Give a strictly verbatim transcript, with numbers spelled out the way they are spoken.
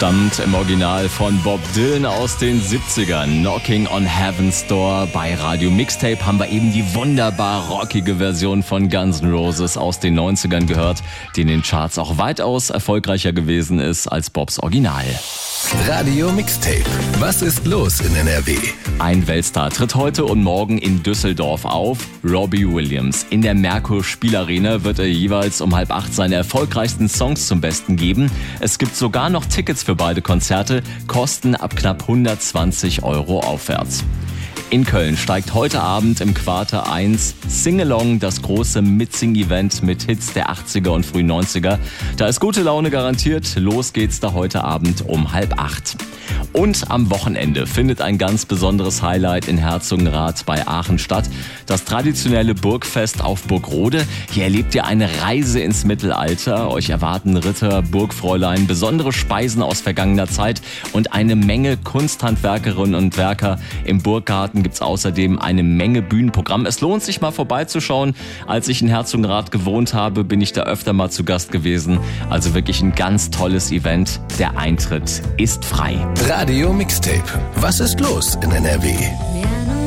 Stammt im Original von Bob Dylan aus den siebzigern. Knocking on Heaven's Door. Bei Radio Mixtape haben wir eben die wunderbar rockige Version von Guns N' Roses aus den neunzigern gehört, die in den Charts auch weitaus erfolgreicher gewesen ist als Bobs Original. Radio Mixtape. Was ist los in N R W? Ein Weltstar tritt heute und morgen in Düsseldorf auf. Robbie Williams. In der Merkur Spielarena wird er jeweils um halb acht seine erfolgreichsten Songs zum Besten geben. Es gibt sogar noch Tickets für beide Konzerte, kosten ab knapp hundertzwanzig Euro aufwärts. In Köln steigt heute Abend im Quarter eins Sing-Along, das große Mitsing-Event mit Hits der achtziger und frühen neunziger. Da ist gute Laune garantiert. Los geht's da heute Abend um halb acht. Und am Wochenende findet ein ganz besonderes Highlight in Herzogenrath bei Aachen statt. Das traditionelle Burgfest auf Burgrode. Hier erlebt ihr eine Reise ins Mittelalter. Euch erwarten Ritter, Burgfräulein, besondere Speisen aus vergangener Zeit und eine Menge Kunsthandwerkerinnen und Werker. Im Burggarten gibt's außerdem eine Menge Bühnenprogramm. Es lohnt sich mal vorbeizuschauen. Als ich in Herzogenrath gewohnt habe, bin ich da öfter mal zu Gast gewesen. Also wirklich ein ganz tolles Event. Der Eintritt ist frei. Radio Mixtape. Was ist los in N R W?